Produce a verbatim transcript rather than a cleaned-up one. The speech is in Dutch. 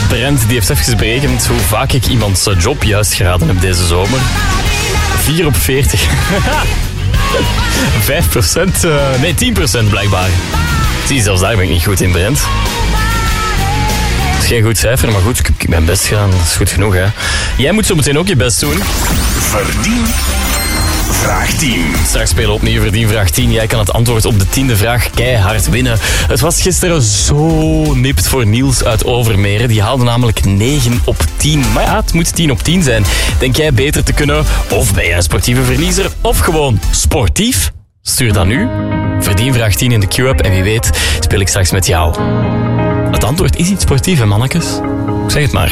Brent die heeft even berekend hoe vaak ik iemands job juist geraden heb deze zomer. vier op veertig. vijf procent, uh, nee tien procent blijkbaar. Zie, zelfs daar ben ik niet goed in, Brent. Dat is geen goed cijfer, maar goed, ik heb mijn best gedaan. Dat is goed genoeg, hè. Jij moet zo meteen ook je best doen. Verdien vraag tien. Straks spelen we opnieuw Verdien vraag tien. Jij kan het antwoord op de tiende vraag keihard winnen. Het was gisteren zo nipt voor Niels uit Overmeren. Die haalde namelijk negen op tien. Maar ja, het moet tien op tien zijn. Denk jij beter te kunnen? Of ben jij een sportieve verliezer? Of gewoon sportief? Stuur dan nu Verdien vraag tien in de Q-app. En wie weet speel ik straks met jou. Het antwoord is iets sportief, hè, mannetjes? Zeg het maar.